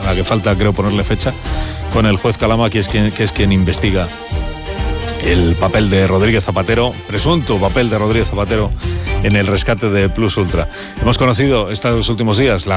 a la que falta, creo, ponerle fecha, con el juez Calama, que es quien investiga el papel de Rodríguez Zapatero, presunto papel de Rodríguez Zapatero en el rescate de Plus Ultra. Hemos conocido estos últimos días la